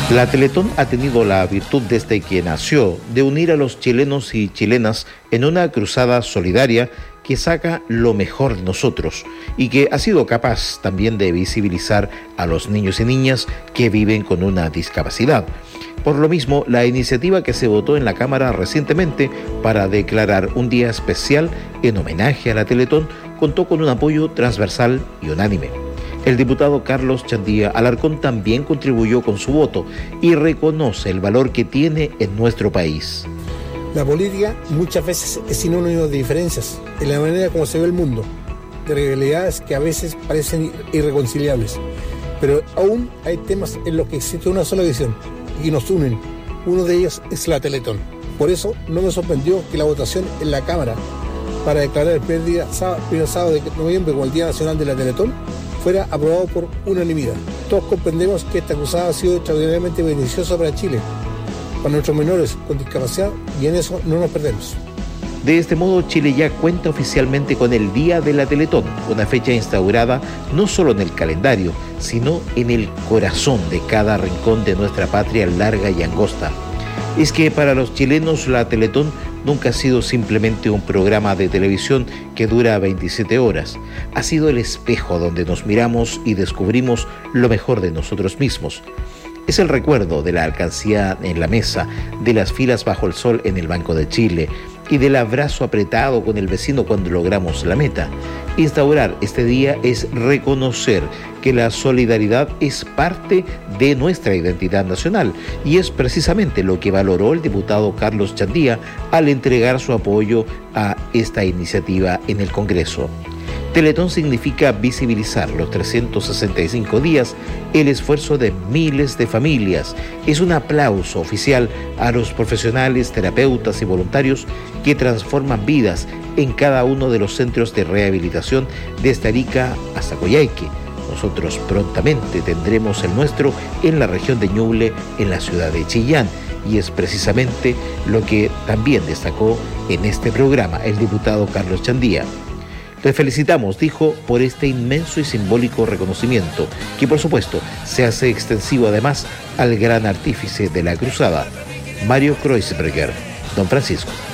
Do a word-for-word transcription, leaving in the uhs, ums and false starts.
La Teletón ha tenido la virtud desde que nació de unir a los chilenos y chilenas en una cruzada solidaria que saca lo mejor de nosotros y que ha sido capaz también de visibilizar a los niños y niñas que viven con una discapacidad. Por lo mismo, la iniciativa que se votó en la Cámara recientemente para declarar un día especial en homenaje a la Teletón contó con un apoyo transversal y unánime. El diputado Carlos Chandía Alarcón también contribuyó con su voto y reconoce el valor que tiene en nuestro país. La política muchas veces es sinónimo de diferencias en la manera como se ve el mundo, de realidades que a veces parecen irreconciliables, pero aún hay temas en los que existe una sola visión y nos unen. Uno de ellos es la Teletón. Por eso no me sorprendió que la votación en la Cámara para declarar el primer, día, sábado, primer sábado de noviembre como el Día Nacional de la Teletón fuera aprobado por unanimidad. Todos comprendemos que esta cruzada ha sido extraordinariamente beneficiosa para Chile, para nuestros menores con discapacidad, y en eso no nos perdemos. De este modo, Chile ya cuenta oficialmente con el Día de la Teletón, una fecha instaurada no solo en el calendario, sino en el corazón de cada rincón de nuestra patria larga y angosta. Es que para los chilenos la Teletón nunca ha sido simplemente un programa de televisión que dura veintisiete horas. Ha sido el espejo donde nos miramos y descubrimos lo mejor de nosotros mismos. Es el recuerdo de la alcancía en la mesa, de las filas bajo el sol en el Banco de Chile y del abrazo apretado con el vecino cuando logramos la meta. Instaurar este día es reconocer que la solidaridad es parte de nuestra identidad nacional y es precisamente lo que valoró el diputado Carlos Chandía al entregar su apoyo a esta iniciativa en el Congreso. Teletón significa visibilizar los trescientos sesenta y cinco días el esfuerzo de miles de familias. Es un aplauso oficial a los profesionales, terapeutas y voluntarios que transforman vidas en cada uno de los centros de rehabilitación desde Arica hasta Coyhaique. Nosotros prontamente tendremos el nuestro en la región de Ñuble, en la ciudad de Chillán, y es precisamente lo que también destacó en este programa el diputado Carlos Chandía. Te felicitamos, dijo, por este inmenso y simbólico reconocimiento, que por supuesto se hace extensivo además al gran artífice de la cruzada, Mario Kreuzberger. Don Francisco.